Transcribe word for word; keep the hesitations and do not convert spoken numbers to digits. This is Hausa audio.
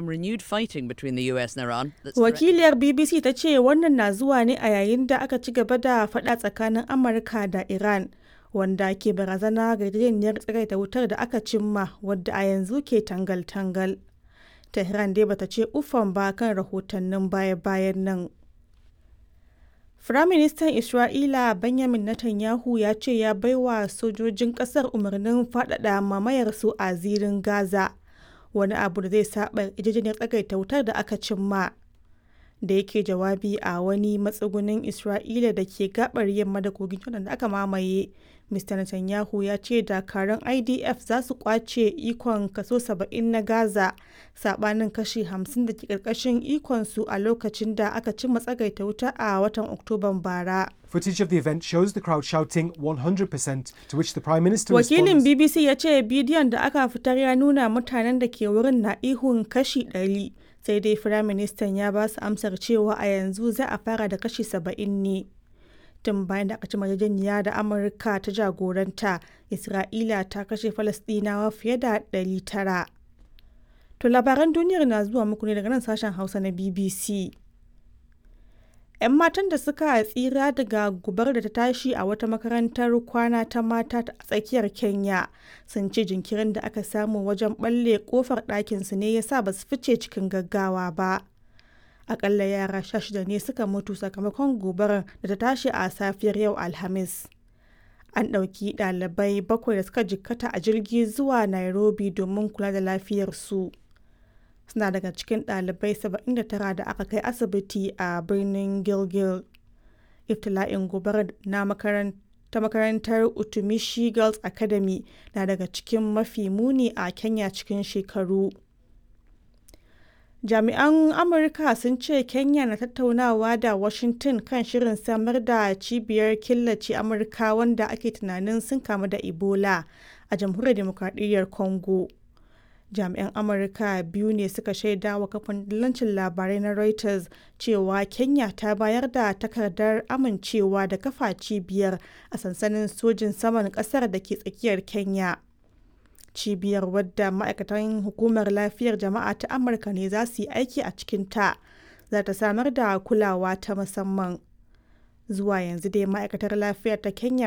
from renewed fighting between the U S and Iran. That's Wakiliyar B B C ta ce wannan na zuwa ne a yayin da aka ci gaba da faɗa tsakanin Amurka da Iran, wanda ke barazana ga yarjejeniyar tsagaita wutar da aka cimma wadda a yanzu ke tangal-tangal. Tehran dai bata ce uffan ba kan rahotannin baya-bayan nan. Firaministan Isra'ila Benjamin Netanyahu ya ce ya baiwa sojojin ƙasar umarnin faɗaɗa mamayarsu a zirin Gaza, wani abu da zai saɓa yarjejeniyar tsagaita wutar da aka cimma. Da yake jawabi a wani matsugunin Isra'ila da ke gaɓar yamma da kogin Jordan da aka mamaye, Mista Netanyahu ya ce dakarun I D F za su ƙwace ikon kaso saba'in na Gaza, saɓanin kashi hamsin da ke ƙarƙashin ikonsu a lokacin da aka cimma tsagaita wuta a watan Oktoban bara. Footage of the event shows the crowd shouting one hundred percent, to which the Prime Minister Wakilin responds. B B C ya ce bidiyon da aka fitar ya nuna mutanen da ke wurin na ihun kashi ɗari, sai dai Firaministan ya ba su amsar cewa a yanzu za a fara da kashi saba'in ne. Tun bayan da aka ci yarjejeniya da Amurka ta jagoranta, Isra'ila ta kashe Falasɗinawa fiye da ɗari tara. To labaran duniyar na zuwa muku ne daga nan sashen Hausa na B B C. 'Yan matan da suka tsira daga gubar da ta tashi a wata makarantar kwana ta mata a tsakiyar Kenya sun ce jinkirin da aka samu wajen ɓalle ƙofar ɗakinsu ne ya sa ba su fice cikin gaggawa ba. Akalla yara sha shida ne suka mutu sakamakon gobarar da ta tashi a safiyar yau Alhamis. An ɗauki ɗalibai bakwai da suka jikkata a jirgi zuwa Nairobi domin kula da lafiyarsu. Suna daga cikin ɗalibai saba'in da tara da aka kai asibiti a birnin Gilgil. Iftila'in gobarar na ta makarantar Utumishi Girls Academy na daga cikin mafi muni a Kenya cikin shekaru. Jami'an Amurka sun ce Kenya na tattaunawa da Washington kan shirin samar da cibiyar killace Amurka wanda ake tunanin sun kamu da Ebola a Jamhuriyar Dimokradiyyar Congo. Jami'an Amurka biyu ne suka shaida wa kafin dillancin labarai na Reuters cewa Kenya ta bayar da takardar amincewa da kafa cibiyar a sansanin sojin saman ƙasar da ke tsakiyar Kenya. Cibiyar, wadda ma'aikatan Hukumar Lafiyar Jama'a ta Amurka ne za su yi aiki a cikinta, za ta samar da kulawa ta musamman. Zuwa yanzu dai ma'aikatar lafiyar ta Kenya